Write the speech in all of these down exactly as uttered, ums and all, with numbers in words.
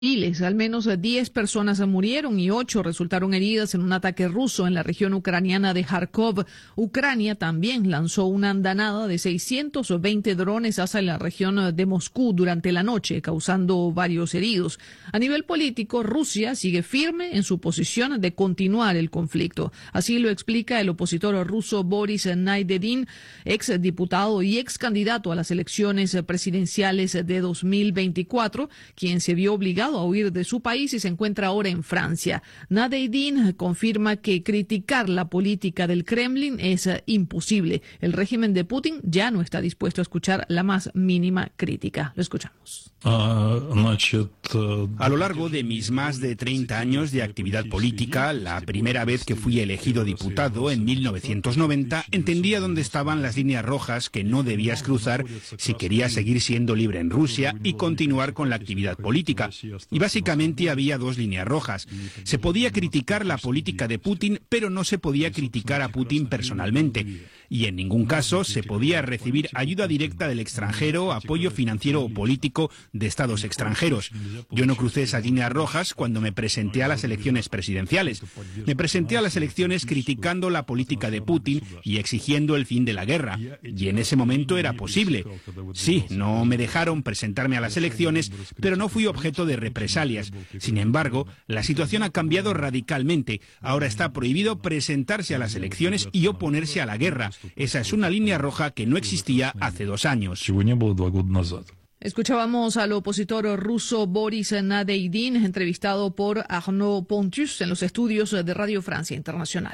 civiles. Al menos diez personas murieron y ocho resultaron heridas en un ataque ruso en la región ucraniana de Kharkov. Ucrania también lanzó una andanada de seiscientos veinte drones hacia la región de Moscú durante la noche, causando varios heridos. A nivel político, Rusia sigue firme en su posición de continuar el conflicto. Así lo explica el opositor ruso Boris Nadezhdin, ex diputado y ex candidato a las elecciones presidenciales de dos mil veinticuatro, quien se vio obligado a huir de su país y se encuentra ahora en Francia. Nadezhdin confirma que criticar la política del Kremlin es imposible. El régimen de Putin ya no está dispuesto a escuchar la más mínima crítica. Lo escuchamos. A lo largo de mis más de treinta años de actividad política, la primera vez que fui elegido diputado en mil novecientos noventa, entendía dónde estaban las líneas rojas que no debías cruzar si querías seguir siendo libre en Rusia y continuar con la actividad política. Y básicamente había dos líneas rojas. Se podía criticar la política de Putin, pero no se podía criticar a Putin personalmente. Y en ningún caso se podía recibir ayuda directa del extranjero, apoyo financiero o político de estados extranjeros. Yo no crucé esas líneas rojas cuando me presenté a las elecciones presidenciales. Me presenté a las elecciones criticando la política de Putin y exigiendo el fin de la guerra. Y en ese momento era posible. Sí, no me dejaron presentarme a las elecciones, pero no fui objeto de represalias. Sin embargo, la situación ha cambiado radicalmente. Ahora está prohibido presentarse a las elecciones y oponerse a la guerra. Esa es una línea roja que no existía hace dos años. Escuchábamos al opositor ruso Boris Nadezhdin, entrevistado por Arnaud Pontus en los estudios de Radio Francia Internacional.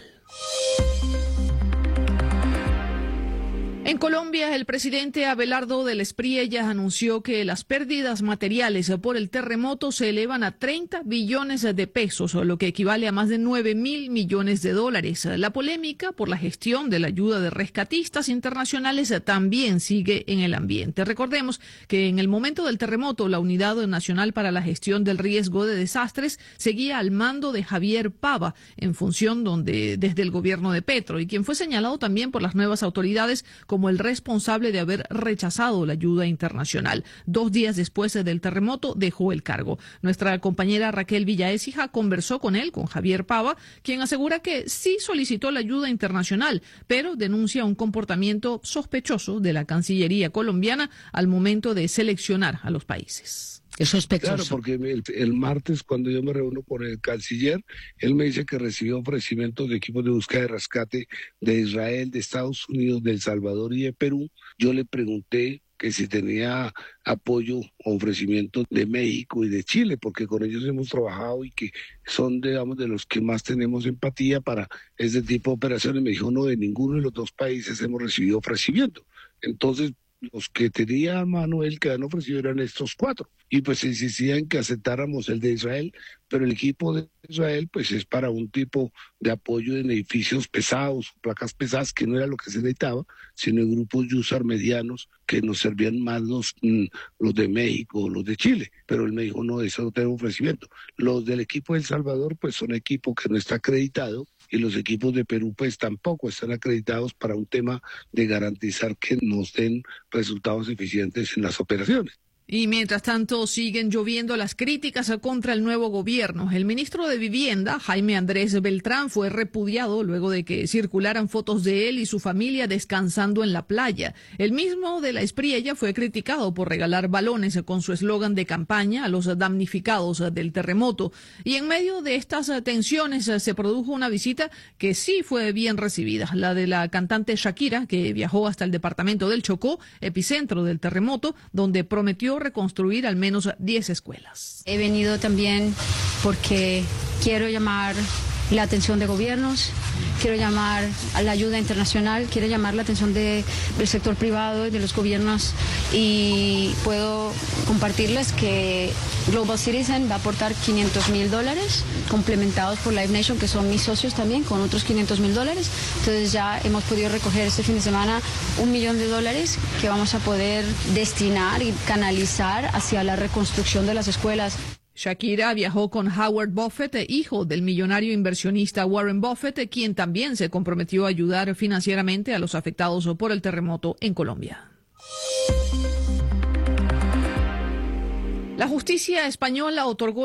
En Colombia, el presidente Abelardo del Espriella anunció que las pérdidas materiales por el terremoto se elevan a treinta billones de pesos, lo que equivale a más de nueve mil millones de dólares. La polémica por la gestión de la ayuda de rescatistas internacionales también sigue en el ambiente. Recordemos que en el momento del terremoto, la Unidad Nacional para la Gestión del Riesgo de Desastres seguía al mando de Javier Pava, en función donde desde el gobierno de Petro, y quien fue señalado también por las nuevas autoridades como como el responsable de haber rechazado la ayuda internacional. Dos días después del terremoto dejó el cargo. Nuestra compañera Raquel Villaécija conversó con él, con Javier Pava, quien asegura que sí solicitó la ayuda internacional, pero denuncia un comportamiento sospechoso de la Cancillería colombiana al momento de seleccionar a los países. Es sospechoso. Claro, porque el, el martes cuando yo me reúno con el canciller, él me dice que recibió ofrecimientos de equipos de búsqueda y rescate de Israel, de Estados Unidos, de El Salvador y de Perú. Yo le pregunté que si tenía apoyo o ofrecimientos de México y de Chile, porque con ellos hemos trabajado y que son, digamos, de los que más tenemos empatía para este tipo de operaciones. Me dijo, no, de ninguno de los dos países hemos recibido ofrecimiento. Entonces, los que tenía Manuel que han ofrecido eran estos cuatro. Y pues insistían que aceptáramos el de Israel, pero el equipo de Israel pues es para un tipo de apoyo en edificios pesados, placas pesadas, que no era lo que se necesitaba, sino en grupos Yusar medianos que nos servían más los, los de México o los de Chile. Pero él me dijo, no, eso no tengo ofrecimiento. Los del equipo de El Salvador pues son equipo que no está acreditado, y los equipos de Perú pues tampoco están acreditados para un tema de garantizar que nos den resultados eficientes en las operaciones. Y mientras tanto siguen lloviendo las críticas contra el nuevo gobierno. El ministro de Vivienda, Jaime Andrés Beltrán, fue repudiado luego de que circularan fotos de él y su familia descansando en la playa. El mismo de la Espriella fue criticado por regalar balones con su eslogan de campaña a los damnificados del terremoto. Y en medio de estas tensiones se produjo una visita que sí fue bien recibida, la de la cantante Shakira, que viajó hasta el departamento del Chocó, epicentro del terremoto, donde prometió reconstruir al menos diez escuelas. He venido también porque quiero llamar la atención de gobiernos, quiero llamar a la ayuda internacional, quiero llamar la atención de, del sector privado y de los gobiernos, y puedo compartirles que Global Citizen va a aportar quinientos mil dólares, complementados por Live Nation, que son mis socios también, con otros quinientos mil dólares. Entonces ya hemos podido recoger este fin de semana un millón de dólares que vamos a poder destinar y canalizar hacia la reconstrucción de las escuelas. Shakira viajó con Howard Buffett, hijo del millonario inversionista Warren Buffett, quien también se comprometió a ayudar financieramente a los afectados por el terremoto en Colombia. La justicia española otorgó